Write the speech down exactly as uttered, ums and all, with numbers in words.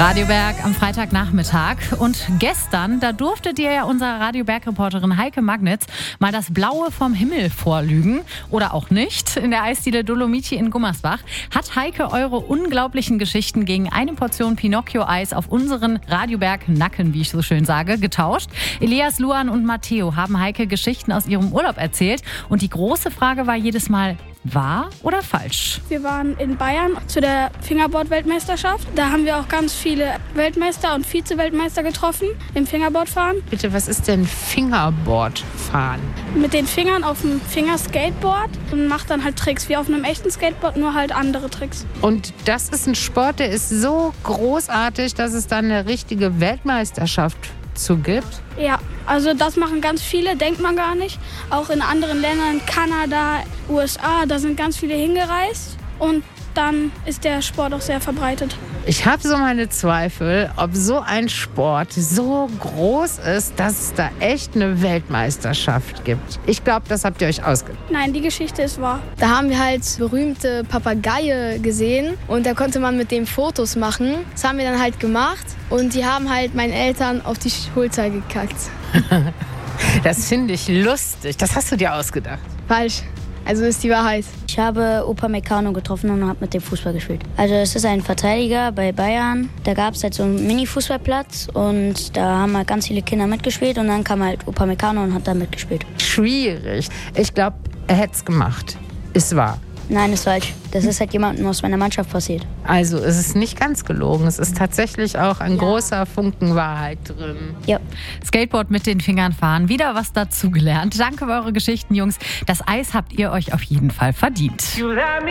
Radio Berg am Freitagnachmittag. Und gestern, da durfte dir ja unsere Radio Berg-Reporterin Heike Magnitz mal das Blaue vom Himmel vorlügen. Oder auch nicht. In der Eisdiele Dolomiti in Gummersbach hat Heike eure unglaublichen Geschichten gegen eine Portion Pinocchio-Eis auf unseren Radio Berg-Nacken, wie ich so schön sage, getauscht. Elias, Luan und Matteo haben Heike Geschichten aus ihrem Urlaub erzählt. Und die große Frage war jedes Mal, wahr oder falsch? Wir waren in Bayern zu der Fingerboard-Weltmeisterschaft. Da haben wir auch ganz viele Weltmeister und Vize-Weltmeister getroffen im Fingerboardfahren. Bitte, was ist denn Fingerboardfahren? Mit den Fingern auf dem Fingerskateboard und macht dann halt Tricks wie auf einem echten Skateboard, nur halt andere Tricks. Und das ist ein Sport, der ist so großartig, dass es dann eine richtige Weltmeisterschaft zu gibt? Ja, also das machen ganz viele, denkt man gar nicht. Auch in anderen Ländern, Kanada, U S A, da sind ganz viele hingereist und dann ist der Sport auch sehr verbreitet. Ich habe so meine Zweifel, ob so ein Sport so groß ist, dass es da echt eine Weltmeisterschaft gibt. Ich glaube, das habt ihr euch ausgedacht. Nein, die Geschichte ist wahr. Da haben wir halt berühmte Papageie gesehen und da konnte man mit dem Fotos machen. Das haben wir dann halt gemacht und die haben halt meinen Eltern auf die Schulter gekackt. Das finde ich lustig. Das hast du dir ausgedacht. Falsch. Also ist die Wahrheit. Ich habe Upamecano getroffen und habe mit dem Fußball gespielt. Also es ist ein Verteidiger bei Bayern. Da gab es halt so einen Mini-Fußballplatz und da haben halt ganz viele Kinder mitgespielt und dann kam halt Upamecano und hat da mitgespielt. Schwierig. Ich glaube, er hätte es gemacht. Ist wahr. Nein, ist falsch. Das ist halt jemandem aus meiner Mannschaft passiert. Also es ist nicht ganz gelogen. Es ist tatsächlich auch ein ja. großer Funken Wahrheit drin. Ja. Skateboard mit den Fingern fahren. Wieder was dazugelernt. Danke für eure Geschichten, Jungs. Das Eis habt ihr euch auf jeden Fall verdient.